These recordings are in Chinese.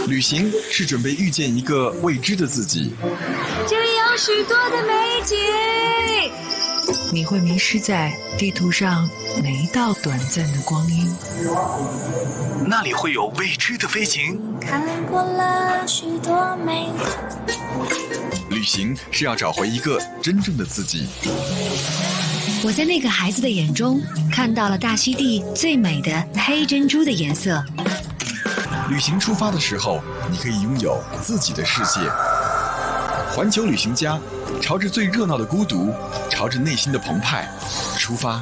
旅行是准备遇见一个未知的自己， 这里有许多的美景， 你会迷失在地图上每一道短暂的光阴。 那里会有未知的飞行。 看过了许多美景。 旅行是要找回一个真正的自己。 我在那个孩子的眼中看到了大溪地最美的黑珍珠的颜色。 旅行出发的时候，你可以拥有自己的世界。环球旅行家，朝着最热闹的孤独，朝着内心的澎湃出发。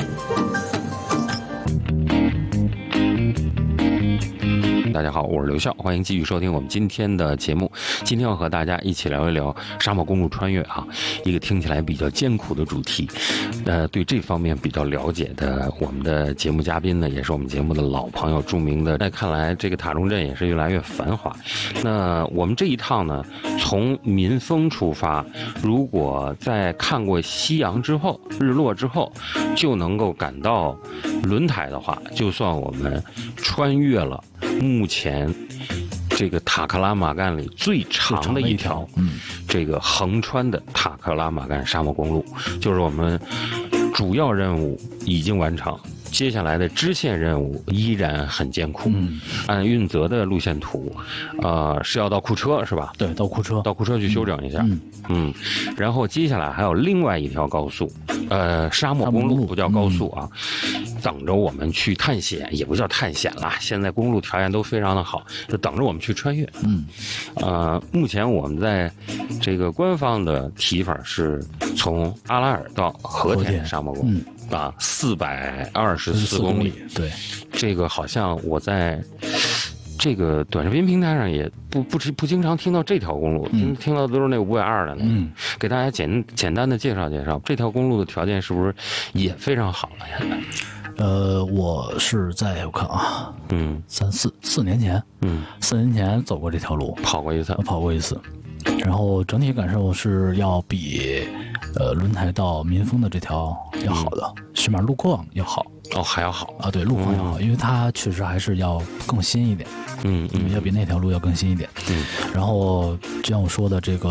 大家好，我是刘笑，欢迎继续收听我们今天的节目。今天要和大家一起聊一聊沙漠公路穿越啊，一个听起来比较艰苦的主题。对这方面比较了解的我们的节目嘉宾呢，也是我们节目的老朋友，著名的。在看来，这个塔中镇也是越来越繁华。那我们这一趟呢，从民丰出发，如果在看过夕阳之后、日落之后，就能够赶到轮台的话，就算我们穿越了目前这个塔克拉玛干里最长的一条这个横穿的塔克拉玛干沙漠公路，就是我们主要任务已经完成，接下来的支线任务依然很艰苦。按运泽的路线图，是要到库车是吧？ 对，到库车去修整一下。然后接下来还有另外一条高速，沙漠公路不叫高速啊，等着我们去探险，也不叫探险了。现在公路条件都非常的好，就等着我们去穿越。目前我们在这个官方的提法是从阿拉尔到和田沙漠公路。424公里， 对， 这个好像我在这个短视频平台上也不经常听到这条公路，听到的都是那个520的那个。给大家简单的介绍介绍这条公路的条件是不是也非常好了呀？ 我是在我看啊，4年前，4年前走过这条路，跑过一次，然后整体感受是要比轮台到民丰的这条要好的，起码路况要好。 还要好啊？对，路况要好，因为它确实还是要更新一点。要比那条路要更新一点。然后就像我说的，这个